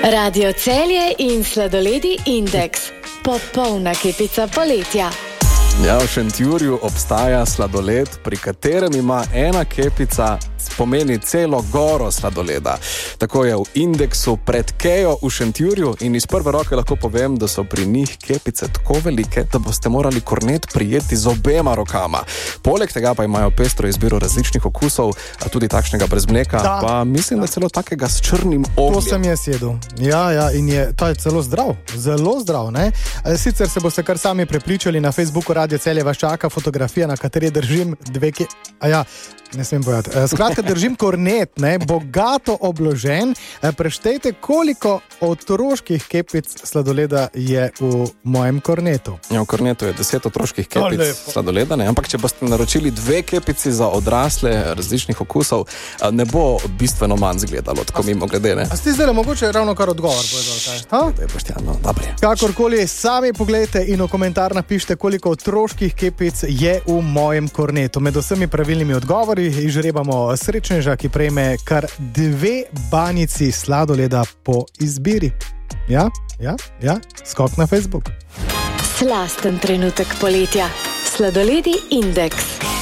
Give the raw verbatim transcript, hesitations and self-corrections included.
Radio Celje in sladoledi Indeks. Popolna kepica poletja. Ja, v Šentjurju obstaja sladoled, pri katerem ima ena kepica pomeni celo goro sladoleda. Tako je v Indeksu pred Kejo v Šentjurju in iz prve roke lahko povem, da so pri njih kepice tako velike, da boste morali kornet prijeti z obema rokama. Poleg tega pa imajo pestro izbiro različnih okusov, a tudi takšnega brez mleka, da. Pa mislim, da celo takega s črnim ogljem. To sem jaz jedel. Ja, ja, in je, to je celo zdrav, zelo zdrav, ne? Sicer se boste kar sami prepričali, na Facebooku Radio Celje vas čaka fotografija, na kateri držim dve ke... A ja, ne smem povedati. Skratka, držim kornet, ne, bogato obložen. Preštejte, koliko otroških kepic sladoleda je v mojem kornetu. Ja, v kornetu je deset otroških kepic oh, sladoleda, ne? Ampak če boste naročili dve kepici za odrasle različnih okusov, ne bo bistveno manj zgledalo, tako mimo glede, ne? A ste zdaj mogoče ravno kar odgovor povedal, kaj? To je pošteno, dobro. Kakorkoli, sami pogledajte in v komentar napišite, koliko otroških kepic je v mojem kornetu. Med vsemi pravilnimi odgovori izžrebamo srečneža, ki prejme kar dve banici sladoleda po izbiri. Ja, ja, ja, skok na Facebook. Slasten trenutek poletja. Sladoledi Indeks.